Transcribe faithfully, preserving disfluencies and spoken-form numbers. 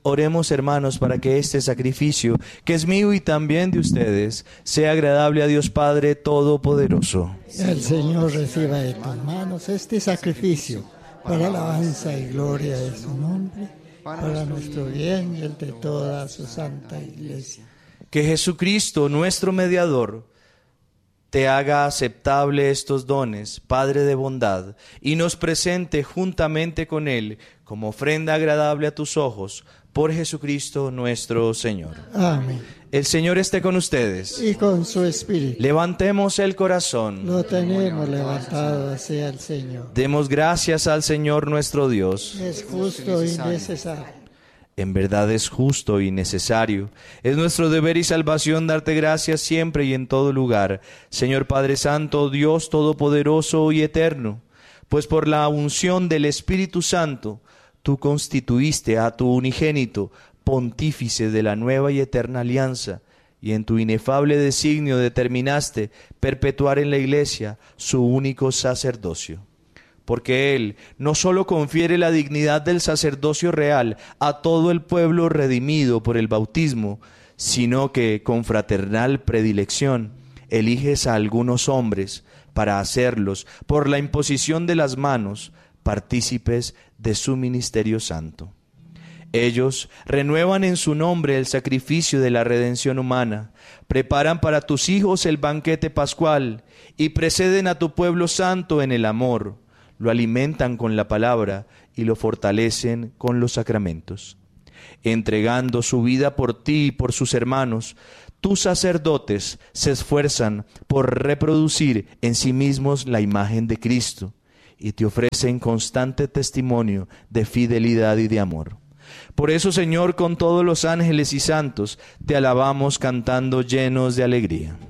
Oremos, hermanos, para que este sacrificio, que es mío y también de ustedes, sea agradable a Dios Padre Todopoderoso. El Señor reciba de tus manos este sacrificio para alabanza y gloria de su nombre, para nuestro bien y el de toda su santa Iglesia. Que Jesucristo, nuestro mediador, te haga aceptable estos dones, Padre de bondad, y nos presente juntamente con Él como ofrenda agradable a tus ojos, por Jesucristo nuestro Señor. Amén. El Señor esté con ustedes. Y con su espíritu. Levantemos el corazón. Lo tenemos levantado hacia el Señor. Demos gracias al Señor nuestro Dios. Es justo y necesario. En verdad es justo y necesario. Es nuestro deber y salvación darte gracias siempre y en todo lugar, Señor Padre Santo, Dios Todopoderoso y Eterno, pues por la unción del Espíritu Santo, tú constituiste a tu unigénito pontífice de la nueva y eterna alianza, y en tu inefable designio determinaste perpetuar en la Iglesia su único sacerdocio. Porque Él no solo confiere la dignidad del sacerdocio real a todo el pueblo redimido por el bautismo, sino que con fraternal predilección eliges a algunos hombres para hacerlos, por la imposición de las manos, partícipes de su ministerio santo. Ellos renuevan en su nombre el sacrificio de la redención humana, preparan para tus hijos el banquete pascual y preceden a tu pueblo santo en el amor. Lo alimentan con la palabra y lo fortalecen con los sacramentos. Entregando su vida por ti y por sus hermanos, tus sacerdotes se esfuerzan por reproducir en sí mismos la imagen de Cristo y te ofrecen constante testimonio de fidelidad y de amor. Por eso, Señor, con todos los ángeles y santos, te alabamos cantando llenos de alegría.